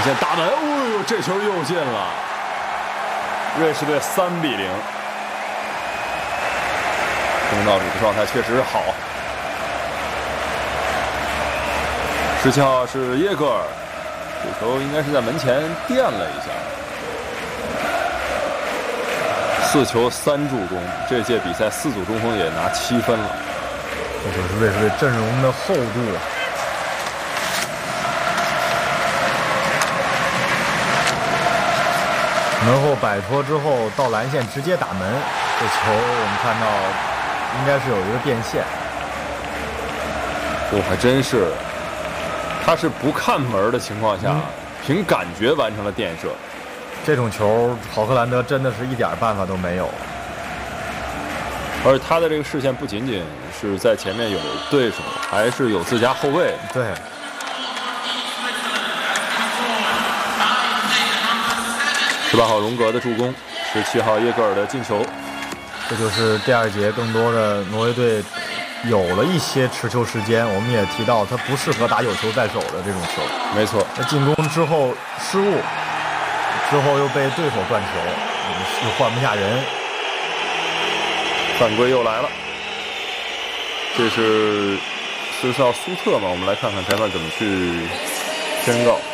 线打门，哦呦，这球又进了。瑞士队3比0。东道主的状态确实好。17号是耶格尔，这球应该是在门前垫了一下。4球3助攻，这届比赛4组中锋也拿7分了。 这就是瑞士队阵容的厚度啊！门后摆脱之后到篮线直接打门，这球我们看到应该是有一个变线。 还真是，他是不看门的情况下，凭感觉完成了垫射。 这种球，豪克兰德真的是一点办法都没有。 而他的这个视线不仅仅是在前面有对手，还是有自家后卫。 对。 18号荣格的助攻，17号耶格尔的进球。 这就是第2节更多的挪威队有了一些持球时间。我们也提到，他不适合打有球在手的这种球。 没错。 那进攻之后失误，之后又被对手断球，又换不下人。 犯规又来了，这是14号苏特嘛？我们来看看裁判怎么去宣告。